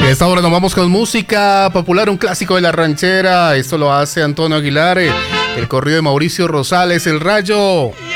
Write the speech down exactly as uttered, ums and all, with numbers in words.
Y a esta hora nos vamos con música popular, un clásico de la ranchera. Esto lo hace Antonio Aguilar, el corrido de Mauricio Rosales, El Rayo.